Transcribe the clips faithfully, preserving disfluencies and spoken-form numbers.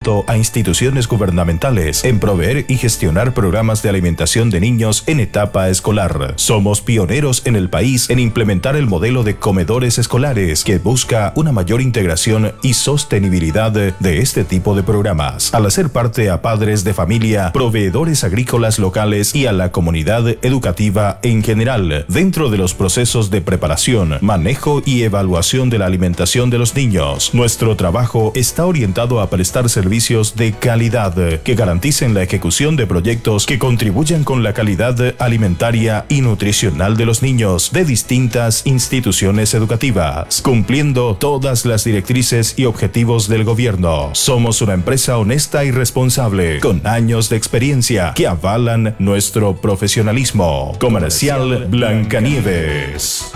junto a instituciones gubernamentales en proveer y gestionar programas de alimentación de niños en etapa escolar. Somos pioneros en el país en implementar el modelo de comedores escolares que busca una mayor integración y sostenibilidad de este tipo de programas, al hacer parte a padres de familia, proveedores agrícolas locales y a la comunidad educativa en general, dentro de los procesos de preparación, manejo y evaluación de la alimentación de los niños. Nuestro trabajo está orientado a prestar servicios de calidad que garanticen la ejecución de proyectos que contribuyan con la calidad alimentaria y nutricional de los niños de distintas instituciones educativas, cumpliendo todas las directrices y objetivos del gobierno. Somos una empresa honesta y responsable, con años de experiencia que avalan nuestro profesionalismo. Comercial Blancanieves.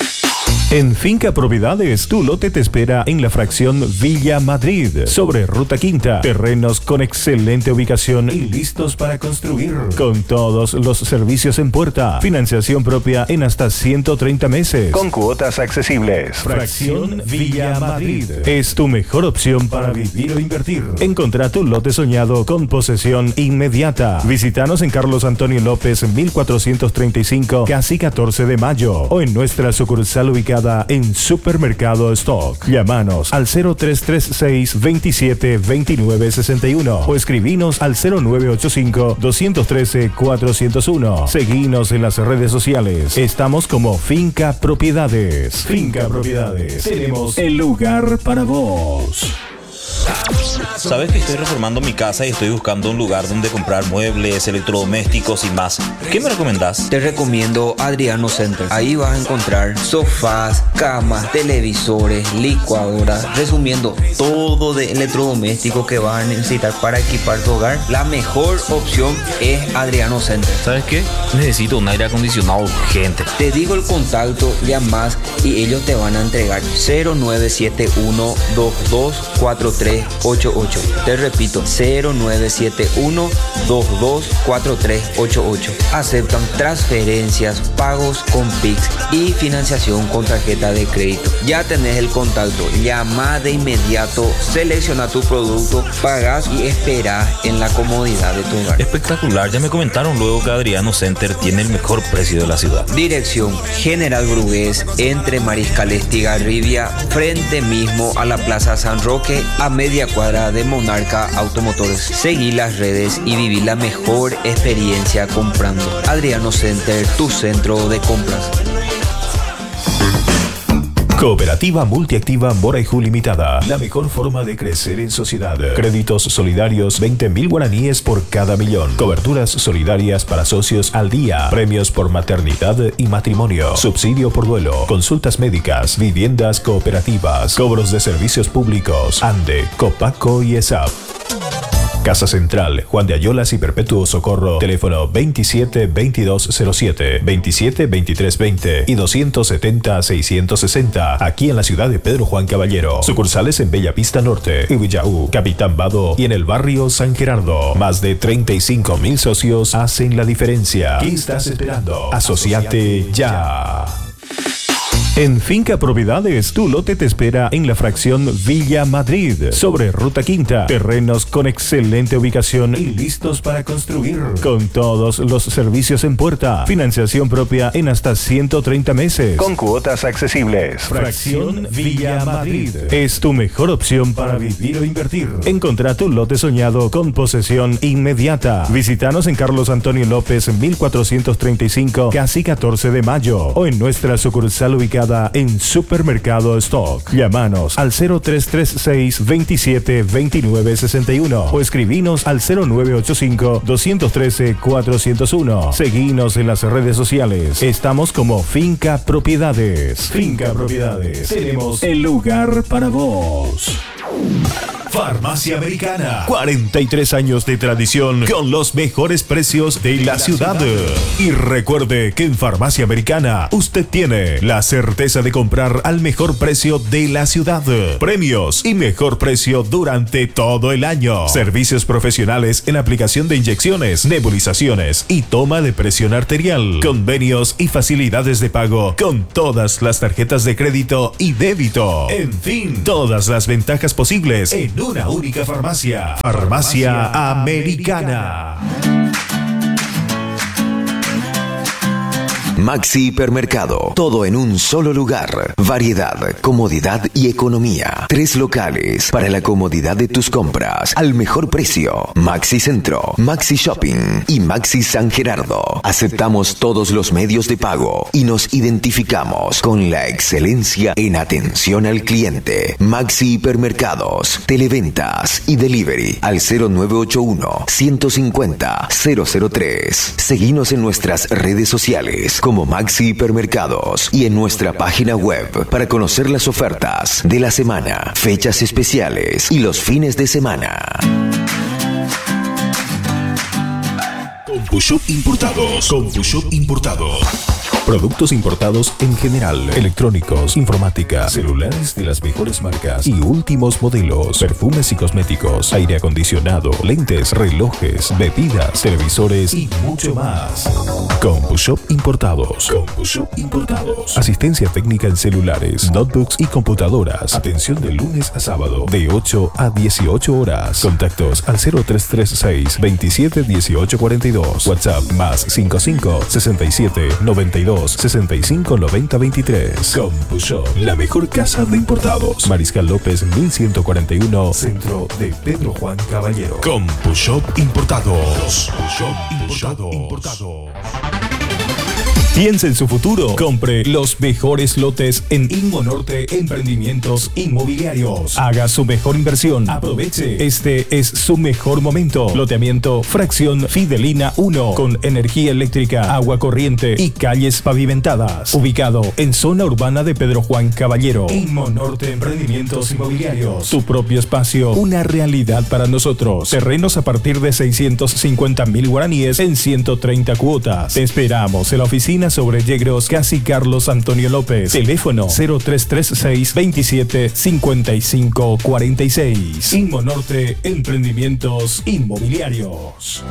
En Finca Propiedades, tu lote te espera en la fracción Villa Madrid, sobre Ruta Quinta. Terrenos con excelente ubicación y listos para construir, con todos los servicios en puerta. Financiación propia en hasta ciento treinta meses, con cuotas accesibles. Fracción Villa Madrid es tu mejor opción para vivir o invertir. Encontrá tu lote soñado con posesión inmediata. Visítanos en Carlos Antonio López mil cuatrocientos treinta y cinco, casi catorce de mayo, o en nuestra sucursal ubicada en Supermercado Stock. Llámanos al cero tres tres seis, veintisiete, veintinueve, sesenta y uno o escribinos al cero nueve ocho cinco, dos uno tres, cuatro cero uno. Seguinos en las redes sociales. Estamos como Finca Propiedades. Finca Propiedades. Tenemos el lugar para vos. Sabes que estoy reformando mi casa y estoy buscando un lugar donde comprar muebles, electrodomésticos y más. ¿Qué me recomendás? Te recomiendo Adriano Center. Ahí vas a encontrar sofás, camas, televisores, licuadoras, resumiendo todo de electrodomésticos que vas a necesitar para equipar tu hogar. La mejor opción es Adriano Center. ¿Sabes qué? Necesito un aire acondicionado urgente. Te digo el contacto, llamas y ellos te van a entregar. Cero nueve siete uno, dos dos cuatro tres ocho ocho. Te repito, cero nueve siete uno, dos dos cuatro tres ocho ocho. Aceptan transferencias, pagos con Pix y financiación con tarjeta de crédito. Ya tenés el contacto, llama de inmediato, selecciona tu producto, pagas y esperás en la comodidad de tu hogar. Espectacular, ya me comentaron luego que Adriano Center tiene el mejor precio de la ciudad. Dirección General Brugués, entre Mariscal Estigarribia, frente mismo a la Plaza San Roque, a media cuadra de Monarca Automotores. Seguí las redes y viví la mejor experiencia comprando. Adriano Center, tu centro de compras. Cooperativa Multiactiva Moraijú Limitada. La mejor forma de crecer en sociedad. Créditos solidarios, veinte mil guaraníes por cada millón. Coberturas solidarias para socios al día. Premios por maternidad y matrimonio. Subsidio por duelo. Consultas médicas. Viviendas cooperativas. Cobros de servicios públicos. ANDE, Copaco y ESAP. Casa Central, Juan de Ayolas y Perpetuo Socorro. Teléfono veintisiete veintidós cero siete, veintisiete veintitrés veinte y doscientos setenta seiscientos sesenta. Aquí en la ciudad de Pedro Juan Caballero. Sucursales en Bellavista Norte, Ubillaú, Capitán Vado y en el barrio San Gerardo. Más de treinta y cinco mil socios hacen la diferencia. ¿Qué estás esperando? Asociate ya. En Finca Propiedades, tu lote te espera en la fracción Villa Madrid, sobre Ruta Quinta. Terrenos con excelente ubicación y listos para construir, con todos los servicios en puerta. Financiación propia en hasta ciento treinta meses, con cuotas accesibles. Fracción Villa Madrid es tu mejor opción para vivir o invertir. Encontrá tu lote soñado con posesión inmediata. Visítanos en Carlos Antonio López mil cuatrocientos treinta y cinco, casi catorce de mayo, o en nuestra sucursal ubicada en Supermercado Stock. Llámanos al cero tres tres seis, veintisiete, veintinueve, sesenta y uno o escribinos al cero nueve ocho cinco, dos uno tres, cuatro cero uno. Seguinos en las redes sociales. Estamos como Finca Propiedades. Finca Propiedades. Tenemos el lugar para vos. Farmacia Americana. cuarenta y tres años de tradición con los mejores precios de la ciudad. Y recuerde que en Farmacia Americana usted tiene la certeza de comprar al mejor precio de la ciudad. Premios y mejor precio durante todo el año. Servicios profesionales en aplicación de inyecciones, nebulizaciones y toma de presión arterial. Convenios y facilidades de pago con todas las tarjetas de crédito y débito. En fin, todas las ventajas posibles en una única farmacia. Farmacia Americana. Maxi Hipermercado, todo en un solo lugar. Variedad, comodidad y economía. Tres locales para la comodidad de tus compras al mejor precio. Maxi Centro, Maxi Shopping y Maxi San Gerardo. Aceptamos todos los medios de pago y nos identificamos con la excelencia en atención al cliente. Maxi Hipermercados, televentas y delivery al cero nueve ocho uno, ciento cincuenta, cero cero tres. Seguinos en nuestras redes sociales como Maxi Hipermercados y en nuestra página web para conocer las ofertas de la semana, fechas especiales y los fines de semana. CompuShop Importados. CompuShop Importados. Productos importados en general, electrónicos, informática, celulares de las mejores marcas y últimos modelos, perfumes y cosméticos, aire acondicionado, lentes, relojes, bebidas, televisores y mucho más. CompuShop Importados. CompuShop Importados. Asistencia técnica en celulares, notebooks y computadoras. Atención de lunes a sábado de ocho a dieciocho horas. Contactos al cero tres tres seis, veintisiete dieciocho cuarenta y dos. WhatsApp más cincuenta y cinco, sesenta y siete, noventa y dos, sesenta y cinco, noventa, veintitrés. CompuShop, la mejor casa de importados. Mariscal López mil ciento cuarenta y uno, centro de Pedro Juan Caballero. CompuShop Importados. CompuShop Importados. Piensa en su futuro. Compre los mejores lotes en Inmonorte Emprendimientos Inmobiliarios. Haga su mejor inversión. Aproveche. Este es su mejor momento. Loteamiento Fracción Fidelina uno con energía eléctrica, agua corriente y calles pavimentadas. Ubicado en zona urbana de Pedro Juan Caballero. Inmonorte Emprendimientos Inmobiliarios. Tu propio espacio. Una realidad para nosotros. Terrenos a partir de seiscientos cincuenta mil guaraníes en ciento treinta cuotas. Te esperamos en la oficina sobre Yegros, casi Carlos Antonio López. Teléfono cero tres tres seis, veintisiete, cincuenta y cinco cuarenta y seis. Inmonorte Emprendimientos Inmobiliarios.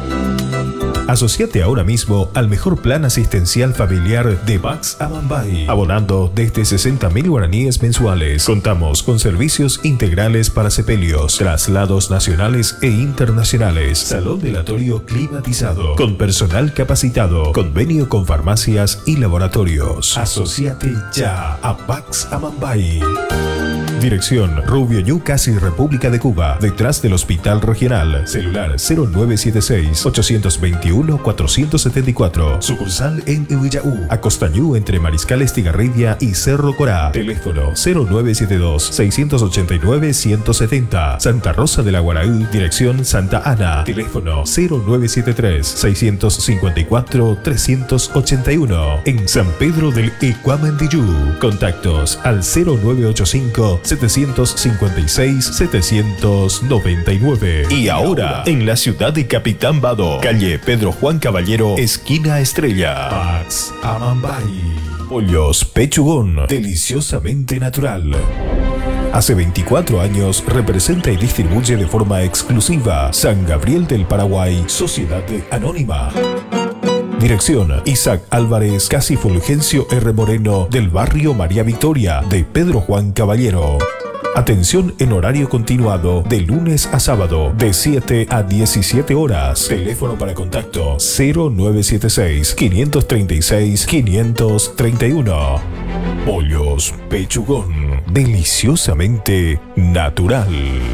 Asociate ahora mismo al mejor plan asistencial familiar de Bax Amambay, abonando desde sesenta mil guaraníes mensuales. Contamos con servicios integrales para sepelios, traslados nacionales e internacionales, salón velatorio climatizado, con personal capacitado, convenio con farmacias y laboratorios. Asociate ya a Bax Amambay. Dirección Rubio Ñu, casi República de Cuba, detrás del Hospital Regional. Celular cero nueve siete seis, ocho dos uno, cuatro siete cuatro. Sucursal en Uillaú, Acostañú, entre Mariscal Estigarribia y Cerro Corá. Teléfono cero nueve siete dos, seis ocho nueve, uno siete cero. Santa Rosa de la Guaraú, dirección Santa Ana. Teléfono cero nueve siete tres, seis cinco cuatro, tres ocho uno. En San Pedro del Ecuamendillú. Contactos al cero nueve ocho cinco, setecientos cincuenta y seis, setecientos noventa y nueve. Y ahora, en la ciudad de Capitán Bado, calle Pedro Juan Caballero, esquina Estrella. Bax Amambay. Pollos Pechugón, deliciosamente natural. Hace veinticuatro años representa y distribuye de forma exclusiva San Gabriel del Paraguay, Sociedad Anónima. Dirección Isaac Álvarez, casi Fulgencio R. Moreno, del barrio María Victoria, de Pedro Juan Caballero. Atención en horario continuado de lunes a sábado de siete a diecisiete horas. Teléfono para contacto cero nueve siete seis, quinientos treinta y seis, quinientos treinta y uno. Pollos Pechugón, deliciosamente natural.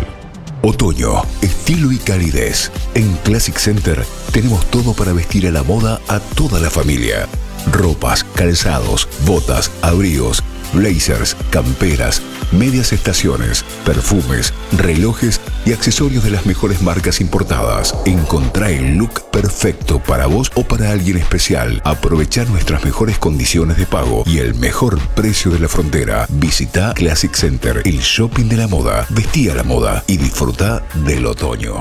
Otoño, estilo y calidez. En Classic Center tenemos todo para vestir a la moda a toda la familia. Ropas, calzados, botas, abrigos, blazers, camperas, medias estaciones, perfumes, relojes y accesorios de las mejores marcas importadas. Encontrá el look perfecto para vos o para alguien especial. Aprovechá nuestras mejores condiciones de pago y el mejor precio de la frontera. Visita Classic Center, el shopping de la moda. Vestí a la moda y disfruta del otoño.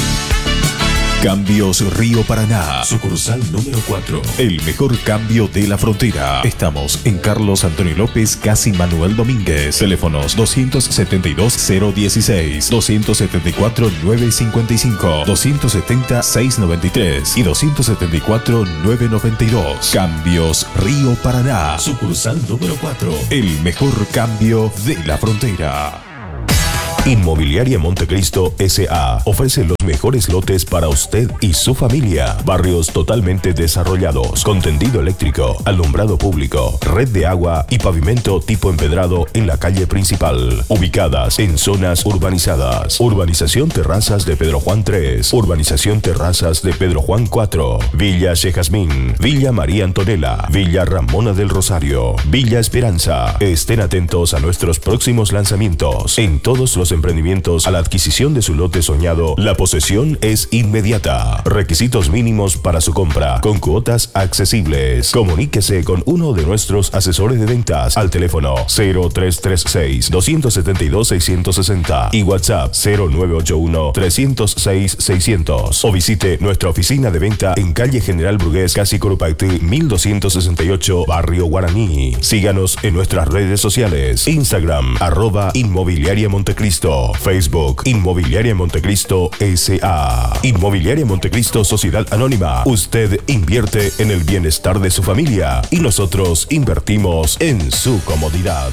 Cambios Río Paraná, sucursal número cuatro. El mejor cambio de la frontera. Estamos en Carlos Antonio López, casi Manuel Domínguez. Teléfonos doscientos setenta y dos, cero dieciséis, doscientos setenta y cuatro, nueve cincuenta y cinco, doscientos setenta, seiscientos noventa y tres y doscientos setenta y cuatro, nueve noventa y dos. Cambios Río Paraná, sucursal número cuatro. El mejor cambio de la frontera. Inmobiliaria Montecristo S A ofrece los mejores lotes para usted y su familia. Barrios totalmente desarrollados, con tendido eléctrico, alumbrado público, red de agua y pavimento tipo empedrado en la calle principal. Ubicadas en zonas urbanizadas. Urbanización Terrazas de Pedro Juan tres. Urbanización Terrazas de Pedro Juan cuatro. Villa Jazmín. Villa María Antonella. Villa Ramona del Rosario. Villa Esperanza. Estén atentos a nuestros próximos lanzamientos. En todos los emprendimientos, a la adquisición de su lote soñado, la posesión es inmediata. Requisitos mínimos para su compra, con cuotas accesibles. Comuníquese con uno de nuestros asesores de ventas al teléfono cero tres tres seis, dos siete dos, seis seis cero y WhatsApp cero nueve ocho uno, tres cero seis, seiscientos. O visite nuestra oficina de venta en calle General Brugués, Casi Corupacti, mil doscientos sesenta y ocho, Barrio Guaraní. Síganos en nuestras redes sociales: Instagram, arroba Inmobiliaria Montecristo, Facebook, Inmobiliaria Montecristo S A. Inmobiliaria Montecristo Sociedad Anónima. Usted invierte en el bienestar de su familia y nosotros invertimos en su comodidad.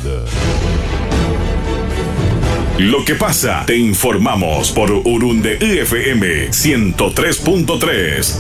Lo que pasa, te informamos por Urunde F M ciento tres punto tres.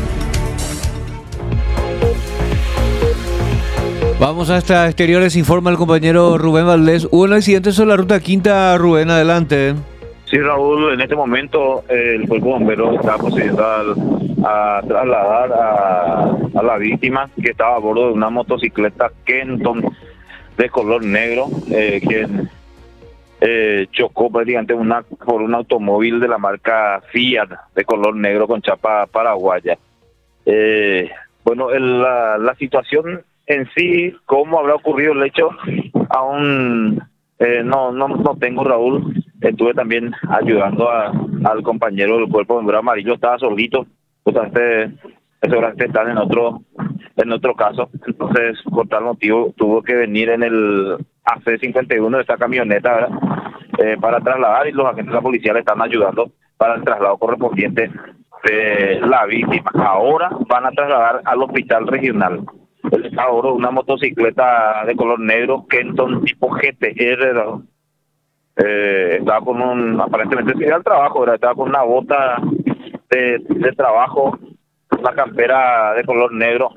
Vamos hasta exteriores, informa el compañero Rubén Valdés. Hubo un accidente sobre la ruta quinta. Rubén, adelante. Sí, Raúl, en este momento eh, el cuerpo bombero está procediendo a, a trasladar a, a la víctima, que estaba a bordo de una motocicleta Kenton de color negro, eh, quien eh, chocó prácticamente una, por un automóvil de la marca Fiat de color negro con chapa paraguaya. Eh, bueno, el, la, la situación en sí, cómo habrá ocurrido el hecho, aún eh, no, no, no tengo, Raúl. Estuve también ayudando a, al compañero del cuerpo bombero amarillo, estaba solito, justamente seguramente están en otro en otro caso, entonces por tal motivo tuvo que venir en el A C cincuenta y uno de esta camioneta, ¿verdad? Eh, para trasladar, y los agentes de la policía le están ayudando para el traslado correspondiente de la víctima. Ahora van a trasladar al hospital regional. Él está ahora una motocicleta de color negro Kenton tipo G T R, ¿verdad? Eh, estaba con un, aparentemente se iba al trabajo, ¿verdad? Estaba con una bota de, de trabajo, una campera de color negro,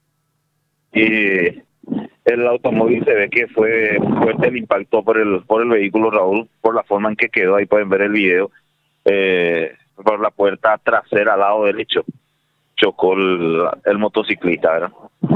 y el automóvil se ve que fue fuerte el impacto por el por el vehículo, Raúl, por la forma en que quedó. Ahí pueden ver el video, eh, por la puerta trasera al lado derecho chocó el, el motociclista, ¿verdad?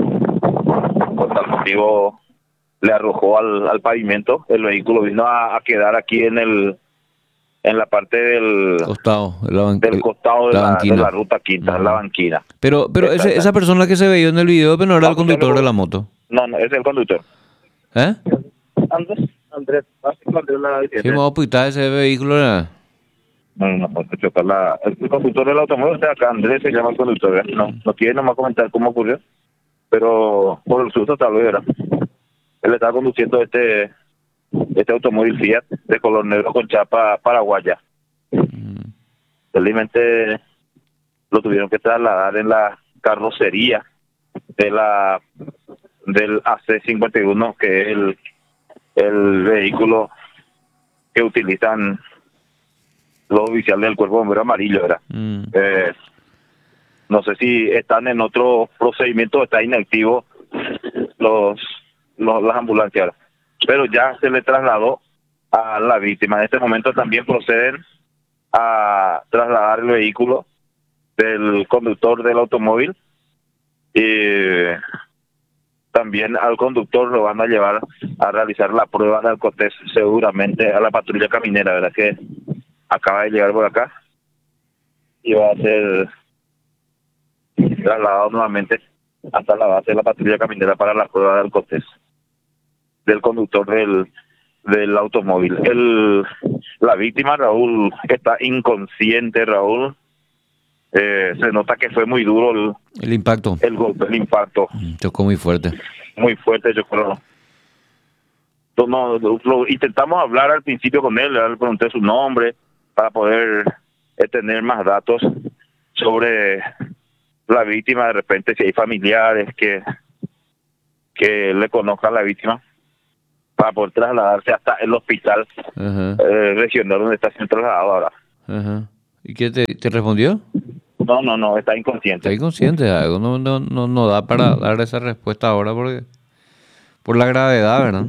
Por tal motivo le arrojó al, al pavimento. El vehículo vino a, a quedar aquí en el en la parte del costado, la ban- del costado de la la, de la ruta quinta, uh-huh. La banquina. Pero pero ese, esa persona que se veía en el video, pero no era el conductor de la moto. No, no, es el conductor. ¿Eh? Andrés, Andrés, Andrés la sí, me voy a putar ese vehículo. ¿Era? No, no, no, chocar la, el conductor del automóvil está acá, Andrés se llama el conductor, ¿verdad? No, no quiere nomás comentar cómo ocurrió, pero por el susto tal vez, ¿verdad? Él estaba conduciendo este este automóvil Fiat de color negro con chapa paraguaya. Mm. Felizmente lo tuvieron que trasladar en la carrocería de la del A C cincuenta y uno, que es el, el vehículo que utilizan los oficiales del cuerpo bombero amarillo, ¿verdad? Mm. Eh, no sé si están en otro procedimiento, está inactivo los, los las ambulancias, ¿verdad? Pero ya se le trasladó a la víctima. En este momento también proceden a trasladar el vehículo del conductor del automóvil, y también al conductor lo van a llevar a realizar la prueba de alcotés, seguramente a la patrulla caminera, ¿verdad? Que acaba de llegar por acá y va a ser trasladado nuevamente hasta la base de la patrulla caminera para la prueba de alcotés del conductor del del automóvil. El la víctima, Raúl, está inconsciente, Raúl. Eh, se nota que fue muy duro el, el impacto. El golpe, el impacto. Chocó muy fuerte. Muy fuerte, yo creo. No, no, lo, intentamos hablar al principio con él, le pregunté su nombre para poder eh, tener más datos sobre la víctima, de repente si hay familiares que que le conozcan a la víctima. para poder trasladarse hasta el hospital Ajá. eh, regional donde está siendo trasladado ahora. Ajá. ¿Y qué te, te respondió? No, no, no, está inconsciente. Está inconsciente, algo no, no, no, no da para dar esa respuesta ahora porque por la gravedad, ¿verdad?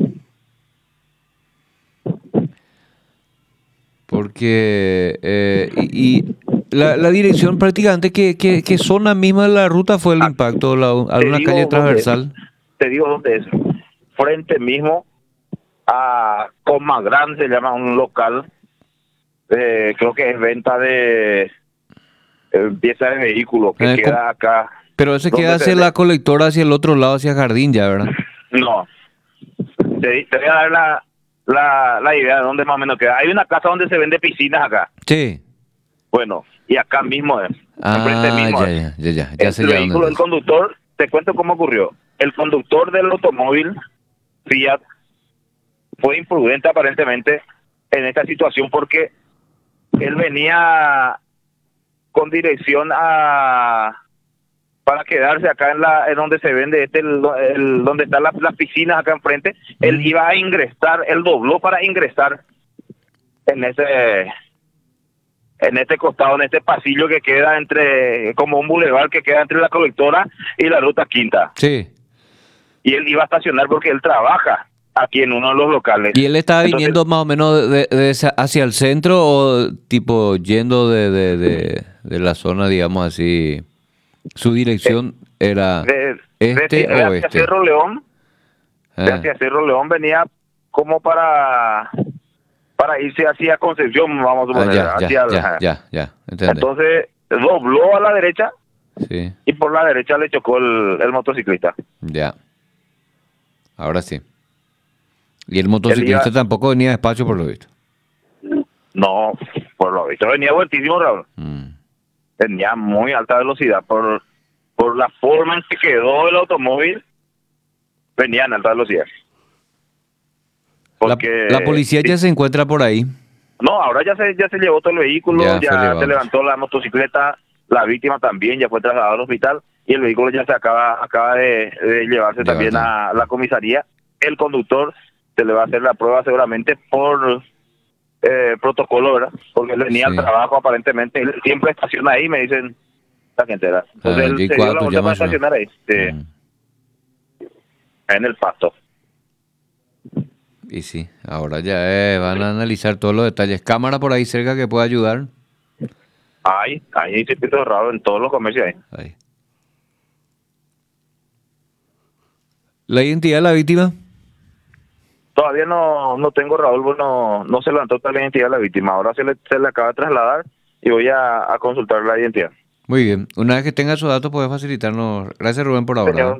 Porque eh, y, y la, la dirección prácticamente, ¿qué, qué, qué zona misma de la ruta fue el impacto? La, ¿Alguna digo calle dónde transversal? Te digo dónde es. Frente mismo a Coma Grande, se llama un local. Eh, creo que es venta de eh, piezas de vehículos que Eh, queda com- acá. Pero ese ¿Dónde queda hacia se ve? la colectora, hacia el otro lado, hacia Jardín ya, ¿verdad? No. Te, te voy a dar la, la, la idea de dónde más o menos queda. Hay una casa donde se vende piscinas acá. Sí. Bueno, y acá mismo es. Ah, enfrente mismo ya, es. ya, ya, ya, ya El sé ya vehículo dónde del es. conductor, te cuento cómo ocurrió. El conductor del automóvil Fiat fue imprudente aparentemente en esta situación porque él venía con dirección a para quedarse acá en la en donde se vende este el, el- donde están las, las piscinas acá enfrente. Él iba a ingresar, él dobló para ingresar en ese en este costado, en este pasillo que queda entre, como un bulevar que queda entre la colectora y la ruta quinta. Sí. Y él iba a estacionar porque él trabaja aquí en uno de los locales. ¿Y él estaba Entonces, viniendo más o menos de, de esa- hacia el centro o tipo yendo de, de, de, de la zona, digamos así? Su dirección era de, este de- de o hacia este. Cerro León, de Ah, hacia Cerro León venía como para para irse hacia Concepción, vamos a ah, suponer, ya, ya, hacia ya, ajá. ya, ya, entendé. Entonces dobló a la derecha Sí, y por la derecha le chocó el, el motociclista. ya. Ahora sí. Y el motociclista Él iba- tampoco venía despacio por lo visto. No, por lo visto venía vueltísimo, Raúl. Mm. Tenía muy alta velocidad por por la forma en que quedó el automóvil, venía en alta velocidad. La, Porque la policía ya se encuentra por ahí. no, ahora ya se ya se llevó todo el vehículo, Ya ya, fue llevado. se levantó la motocicleta, la víctima también ya fue trasladada al hospital y el vehículo ya se acaba acaba de, de llevarse también a la comisaría. El conductor se le va a hacer la prueba seguramente por eh, protocolo, ¿verdad? Porque él venía Sí. al trabajo aparentemente, él siempre estaciona ahí, me dicen la gente, ¿verdad? Entonces Ah, él G se dio cuatro la vuelta llama para eso. estacionar ahí, sí, Mm. en el pasto. Y sí, ahora ya eh, van a analizar todos los detalles. Cámara por ahí cerca que pueda ayudar. Ahí, ahí se pito cerrado en todos los comercios ahí. Ahí. ¿La identidad de la víctima? Todavía no no tengo, Raúl, bueno, no se levantó toda la identidad de la víctima. Ahora se le, se le acaba de trasladar y voy a, a consultar la identidad. Muy bien. Una vez que tenga sus datos, puede facilitarnos. Gracias, Rubén, por ahora. Señor. ¿eh?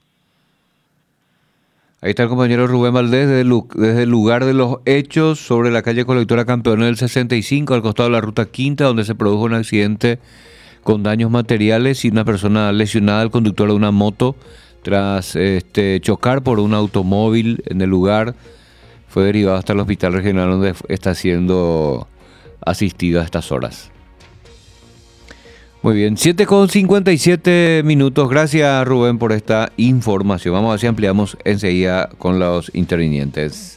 Ahí está el compañero Rubén Valdés desde el, lu- desde el lugar de los hechos sobre la calle Colectora Campeón del sesenta y cinco, al costado de la ruta quinta, donde se produjo un accidente con daños materiales y una persona lesionada, el conductor de una moto, tras este, chocar por un automóvil en el lugar. Fue derivado hasta el hospital regional donde f- está siendo asistido a estas horas. Muy bien, siete con cincuenta y siete minutos. Gracias, Rubén, por esta información. Vamos a ver si ampliamos enseguida con los intervinientes.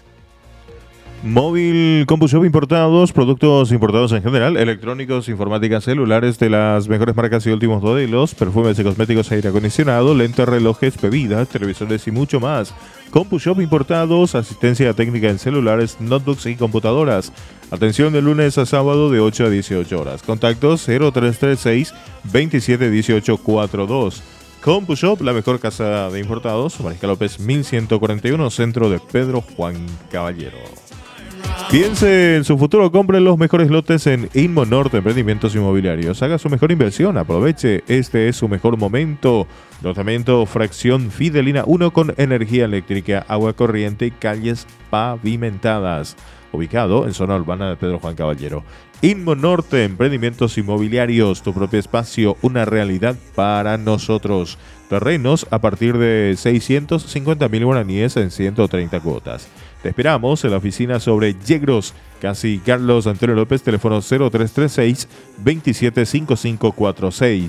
Móvil CompuShop Importados, productos importados en general, electrónicos, informática, celulares de las mejores marcas y últimos modelos, perfumes y cosméticos, aire acondicionado, lentes, relojes, bebidas, televisores y mucho más. CompuShop Importados, asistencia técnica en celulares, notebooks y computadoras. Atención de lunes a sábado de ocho a dieciocho horas. Contactos cero tres tres seis, veintisiete dieciocho cuarenta y dos. CompuShop, la mejor casa de importados, Mariscal López mil ciento cuarenta y uno, centro de Pedro Juan Caballero. Piense en su futuro, compre los mejores lotes en Inmo Norte Emprendimientos Inmobiliarios. Haga su mejor inversión, aproveche, este es su mejor momento. Lotamiento Fracción Fidelina uno con energía eléctrica, agua corriente y calles pavimentadas. Ubicado en zona urbana de Pedro Juan Caballero. Inmo Norte Emprendimientos Inmobiliarios, tu propio espacio, una realidad para nosotros. Terrenos a partir de seiscientos cincuenta mil guaraníes en ciento treinta cuotas. Te esperamos en la oficina sobre Yegros, casi Carlos Antonio López, teléfono cero tres tres seis, veintisiete cincuenta y cinco cuarenta y seis.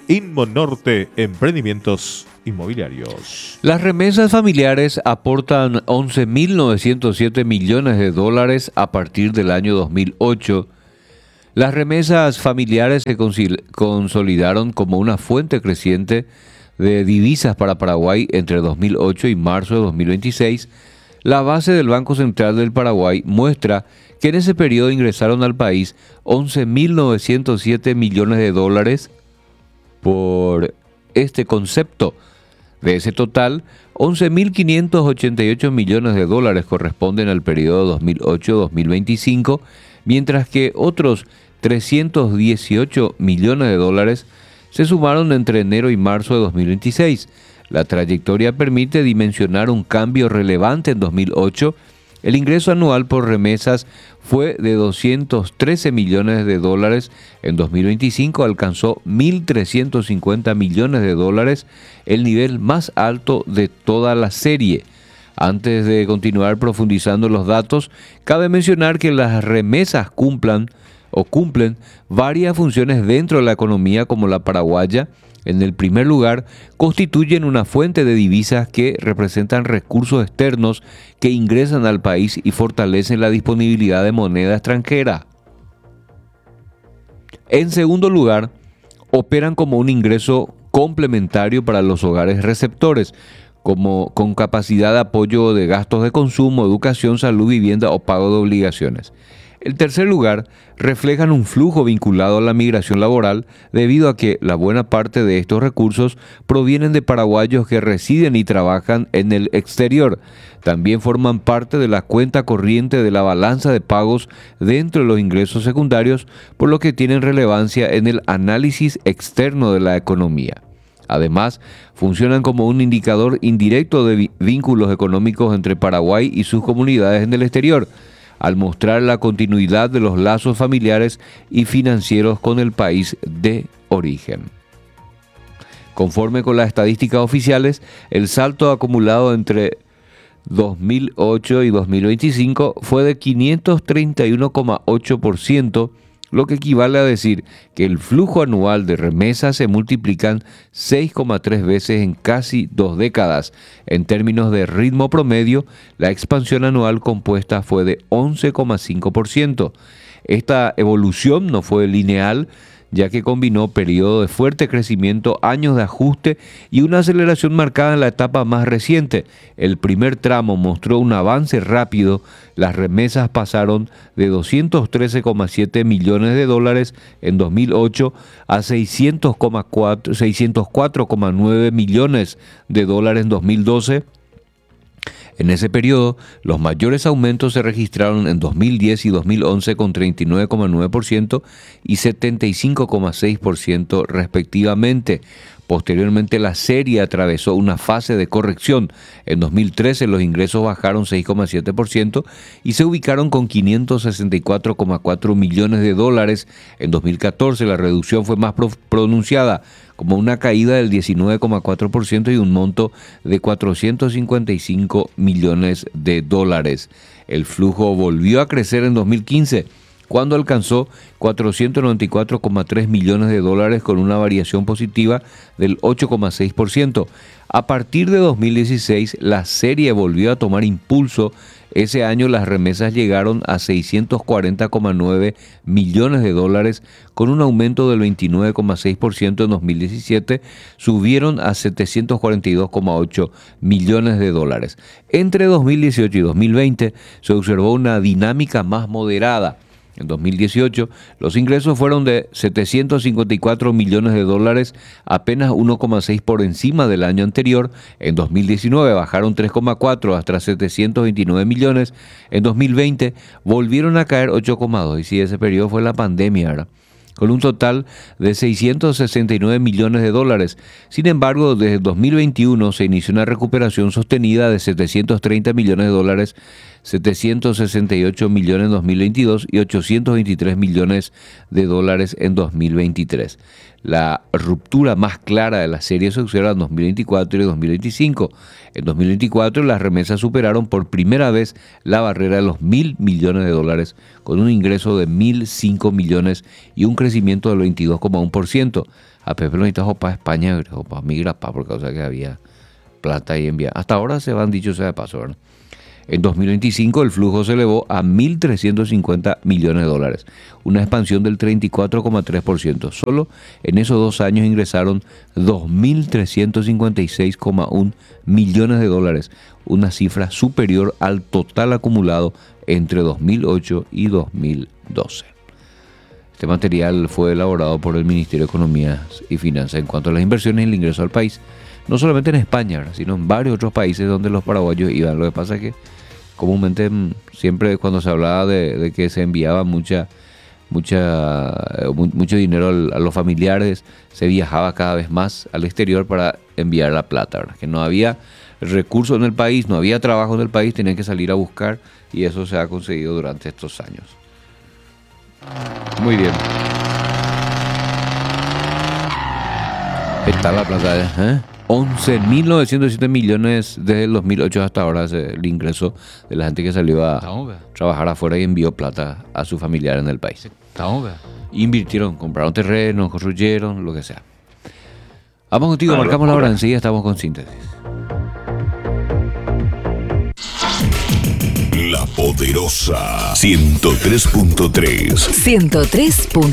Inmonorte, emprendimientos inmobiliarios. Las remesas familiares aportan once mil novecientos siete millones de dólares a partir del año dos mil ocho. Las remesas familiares se consolidaron como una fuente creciente de divisas para Paraguay entre dos mil ocho y marzo de dos mil veintiséis. La base del Banco Central del Paraguay muestra que en ese periodo ingresaron al país once mil novecientos siete millones de dólares por este concepto. De ese total, once mil quinientos ochenta y ocho millones de dólares corresponden al periodo dos mil ocho a dos mil veinticinco, mientras que otros trescientos dieciocho millones de dólares se sumaron entre enero y marzo de dos mil veintiséis. La trayectoria permite dimensionar un cambio relevante en dos mil ocho. El ingreso anual por remesas fue de doscientos trece millones de dólares. En dos mil veinticinco alcanzó mil trescientos cincuenta millones de dólares, el nivel más alto de toda la serie. Antes de continuar profundizando los datos, cabe mencionar que las remesas cumplan o cumplen varias funciones dentro de la economía como la paraguaya. En el primer lugar, constituyen una fuente de divisas que representan recursos externos que ingresan al país y fortalecen la disponibilidad de moneda extranjera. En segundo lugar, operan como un ingreso complementario para los hogares receptores, como con capacidad de apoyo de gastos de consumo, educación, salud, vivienda o pago de obligaciones. En tercer lugar, reflejan un flujo vinculado a la migración laboral debido a que la buena parte de estos recursos provienen de paraguayos que residen y trabajan en el exterior. También forman parte de la cuenta corriente de la balanza de pagos dentro de los ingresos secundarios, por lo que tienen relevancia en el análisis externo de la economía. Además, funcionan como un indicador indirecto de vínculos económicos entre Paraguay y sus comunidades en el exterior, al mostrar la continuidad de los lazos familiares y financieros con el país de origen. Conforme con las estadísticas oficiales, el salto acumulado entre dos mil ocho y dos mil veinticinco fue de quinientos treinta y uno coma ocho por ciento, lo que equivale a decir que el flujo anual de remesas se multiplican seis coma tres veces en casi dos décadas. En términos de ritmo promedio, la expansión anual compuesta fue de once coma cinco por ciento. Esta evolución no fue lineal, ya que combinó periodo de fuerte crecimiento, años de ajuste y una aceleración marcada en la etapa más reciente. El primer tramo mostró un avance rápido. Las remesas pasaron de doscientos trece coma siete millones de dólares en dos mil ocho a seiscientos cuatro coma nueve millones de dólares en dos mil doce. En ese periodo, los mayores aumentos se registraron en dos mil diez y dos mil once con treinta y nueve coma nueve por ciento y setenta y cinco coma seis por ciento respectivamente. Posteriormente, la serie atravesó una fase de corrección. En dos mil trece los ingresos bajaron seis coma siete por ciento y se ubicaron con quinientos sesenta y cuatro coma cuatro millones de dólares. En dos mil catorce la reducción fue más pro- pronunciada, como una caída del diecinueve coma cuatro por ciento y un monto de cuatrocientos cincuenta y cinco millones de dólares. El flujo volvió a crecer en dos mil quince, cuando alcanzó cuatrocientos noventa y cuatro coma tres millones de dólares con una variación positiva del ocho coma seis por ciento. A partir de dos mil dieciséis, la serie volvió a tomar impulso. Ese año las remesas llegaron a seiscientos cuarenta coma nueve millones de dólares, con un aumento del veintinueve coma seis por ciento en dos mil diecisiete, subieron a setecientos cuarenta y dos coma ocho millones de dólares. Entre dos mil dieciocho y dos mil veinte se observó una dinámica más moderada. En dos mil dieciocho, los ingresos fueron de setecientos cincuenta y cuatro millones de dólares, apenas uno coma seis por encima del año anterior. En dos mil diecinueve bajaron tres coma cuatro hasta setecientos veintinueve millones. En dos mil veinte volvieron a caer ocho coma dos, y si ese periodo fue la pandemia, ¿verdad?, con un total de seiscientos sesenta y nueve millones de dólares. Sin embargo, desde dos mil veintiuno se inició una recuperación sostenida de setecientos treinta millones de dólares, setecientos sesenta y ocho millones en dos mil veintidós y ochocientos veintitrés millones de dólares en dos mil veintitrés. La ruptura más clara de la serie se observa en dos mil veinticuatro y dos mil veinticinco. En dos mil veinticuatro las remesas superaron por primera vez la barrera de los mil millones de dólares, con un ingreso de mil cinco millones y un crecimiento del veintidós coma uno por ciento. A Pepe lo necesitamos para España, para migrar para por causa que había plata y envía. Hasta ahora se van dicho sea de paso, ¿verdad? En dos mil veinticinco el flujo se elevó a mil trescientos cincuenta millones de dólares, una expansión del treinta y cuatro coma tres por ciento. Solo en esos dos años ingresaron dos mil trescientos cincuenta y seis coma uno millones de dólares, una cifra superior al total acumulado entre dos mil ocho y dos mil doce. Este material fue elaborado por el Ministerio de Economía y Finanzas en cuanto a las inversiones y el ingreso al país. No solamente en España, sino en varios otros países donde los paraguayos iban. Lo que pasa es que comúnmente siempre cuando se hablaba de, de que se enviaba mucha, mucha, mucho dinero a los familiares, se viajaba cada vez más al exterior para enviar la plata, ¿verdad? Que no había recursos en el país, no había trabajo en el país, tenían que salir a buscar y eso se ha conseguido durante estos años. Muy bien. Está la plata, ¿eh? once mil novecientos siete millones desde el dos mil ocho hasta ahora es el ingreso de la gente que salió a trabajar afuera y envió plata a su familiar en el país. Invirtieron, compraron terrenos, construyeron, lo que sea. Vamos contigo, marcamos la hora, enseguida estamos con síntesis. La Poderosa ciento tres punto tres. ciento tres punto tres.